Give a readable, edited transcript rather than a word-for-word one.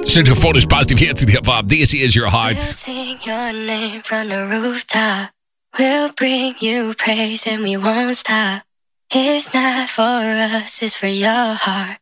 Send a Foolish Positive Hits in Hip Hop. This is your heart. We'll sing your name from the rooftop. We'll bring you praise and we won't stop. It's not for us, it's for your heart.